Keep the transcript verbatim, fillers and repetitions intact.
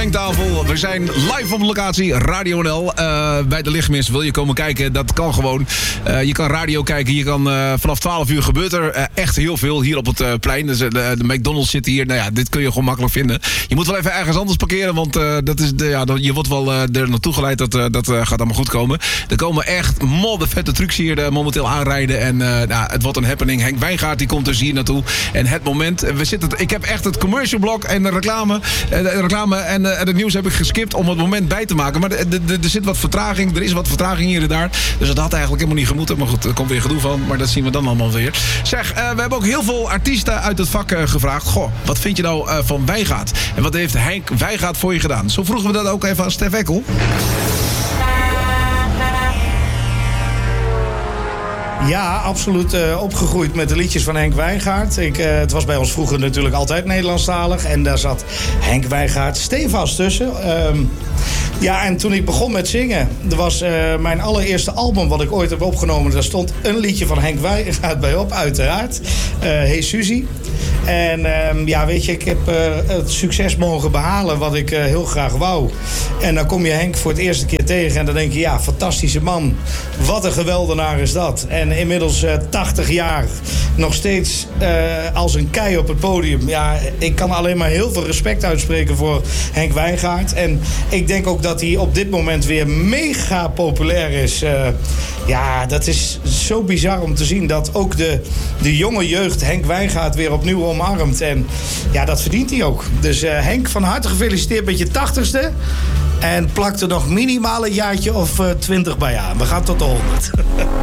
mengtafel. We zijn live op locatie, Radio N L. Uh, bij de Lichtmis. Wil je komen kijken? Dat kan gewoon. Uh, je kan radio kijken. Je kan uh, vanaf twaalf uur gebeurt er uh, echt heel veel hier op het uh, plein. Dus, uh, de, de McDonald's zit hier. Nou ja, dit kun je gewoon makkelijk vinden. Je moet wel even ergens anders parkeren. Want uh, dat is de, ja, je wordt wel uh, er naartoe geleid. Dat, uh, dat uh, gaat allemaal goed komen. Er komen echt modde vette trucks hier uh, momenteel aanrijden. En uh, nou, het wordt een happening. Henk Wijngaard die komt dus hier naartoe. En het moment. We zitten, ik heb echt het commercial blok en de reclame. Uh, de reclame en uh, het nieuws heb ik geskipt om het moment bij te maken. Maar er zit wat vertraging. Er is wat vertraging hier en daar. Dus dat had eigenlijk helemaal niet gemoeten. Maar goed, er komt weer gedoe van. Maar dat zien we dan allemaal weer. Zeg, uh, we hebben ook heel veel artiesten uit het vak uh, gevraagd. Goh, wat vind je nou uh, van Wijngaard? En wat heeft Henk Wijngaard voor je gedaan? Zo vroegen we dat ook even aan Stef Ekkel. Ja, absoluut uh, opgegroeid met de liedjes van Henk Wijngaard. Ik, uh, het was bij ons vroeger natuurlijk altijd Nederlandstalig. En daar zat Henk Wijngaard stevast tussen. Um, ja, en toen ik begon met zingen... er was uh, mijn allereerste album wat ik ooit heb opgenomen... daar stond een liedje van Henk Wijngaard bij op, uiteraard. Uh, Hey Suzy. En um, ja, weet je, ik heb uh, het succes mogen behalen wat ik uh, heel graag wou. En dan kom je Henk voor het eerste keer tegen en dan denk je... ja, fantastische man. Wat een geweldenaar is dat. En inmiddels uh, tachtig jaar nog steeds uh, als een kei op het podium. Ja, ik kan alleen maar heel veel respect uitspreken voor Henk Wijngaard. En ik denk ook dat hij op dit moment weer mega populair is. Uh, ja, dat is zo bizar om te zien dat ook de, de jonge jeugd Henk Wijngaard weer opnieuw omarmt. En ja, dat verdient hij ook. Dus uh, Henk, van harte gefeliciteerd met je tachtigste. En plak er nog minimaal een jaartje of uh, twintig bij aan. We gaan tot de honderd.